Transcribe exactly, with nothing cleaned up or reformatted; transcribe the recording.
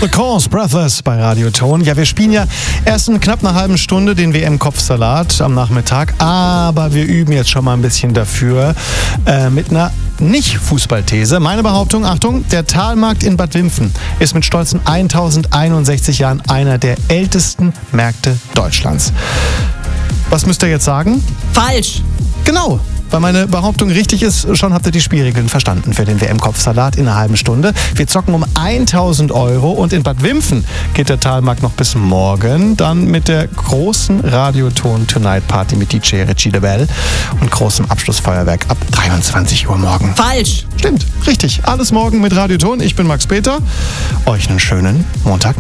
The Course Brothers bei Radioton. Ja, wir spielen ja erst in knapp einer halben Stunde den W M-Kopfsalat am Nachmittag, aber wir üben jetzt schon mal ein bisschen dafür äh, mit einer Nicht-Fußballthese. Meine Behauptung, Achtung, der Thalmarkt in Bad Wimpfen ist mit stolzen tausendeinundsechzig Jahren einer der ältesten Märkte Deutschlands. Was müsst ihr jetzt sagen? Falsch. Genau. Weil meine Behauptung richtig ist, schon habt ihr die Spielregeln verstanden für den W M-Kopfsalat in einer halben Stunde. Wir zocken um tausend Euro und in Bad Wimpfen geht der Thalmarkt noch bis morgen. Dann mit der großen Radioton Tonight Party mit D J Richie DeBell und großem Abschlussfeuerwerk ab dreiundzwanzig Uhr morgen. Falsch. Stimmt, richtig. Alles morgen mit Radioton. Ich bin Max Peter. Euch einen schönen Montag.